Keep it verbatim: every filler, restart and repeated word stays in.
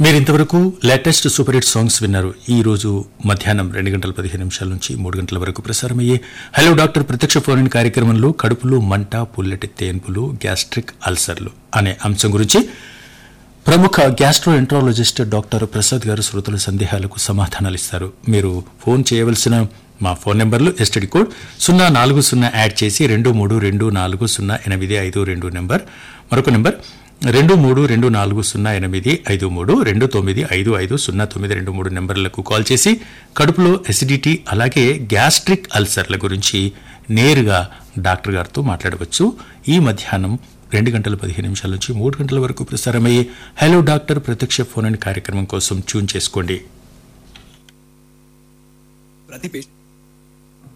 మీరు ఇంతవరకు latest super hit songs విన్నారు. ఈ రోజు మధ్యాహ్నం రెండు గంటల పదిహేను నిమిషాల నుంచి మూడు గంటల వరకు ప్రసారమయ్యే హలో డాక్టర్ ప్రత్యక్ష ఫోన్ ఇన్ కార్యక్రమంలో కడుపులో మంట, పుల్లటి తేన్పులు, గ్యాస్ట్రిక్ అల్సర్లు అనే అంశం గురించి ప్రముఖ గ్యాస్ట్రో ఎంట్రాలజిస్ట్ డాక్టర్ ప్రసాద్ గారు శ్రోతల సందేహాలకు సమాధానాలు ఇస్తారు. మీరు ఫోన్ చేయవలసిన మా ఫోన్ నెంబర్లు ఎస్టీడీ కోడ్ సున్నా నాలుగు సున్నా యాడ్ చేసి రెండు మూడు రెండు నాలుగు సున్నా ఎనిమిది ఐదు రెండు నెంబర్, మరొక నెంబర్ రెండు మూడు రెండు నాలుగు సున్నా ఎనిమిది ఐదు మూడు రెండు తొమ్మిది ఐదు ఐదు సున్నా తొమ్మిది రెండు మూడు నెంబర్లకు కాల్ చేసి కడుపులో ఎసిడిటీ అలాగే గ్యాస్ట్రిక్ అల్సర్ల గురించి నేరుగా డాక్టర్ గారితో మాట్లాడవచ్చు. ఈ మధ్యాహ్నం రెండు గంటల పదిహేను నిమిషాల నుంచి మూడు గంటల వరకు ప్రసారమయ్యే హలో డాక్టర్ ప్రత్యక్ష ఫోన్ ఇన్ కార్యక్రమం కోసం ట్యూన్ చేసుకోండి. ప్రతి పేషెంట్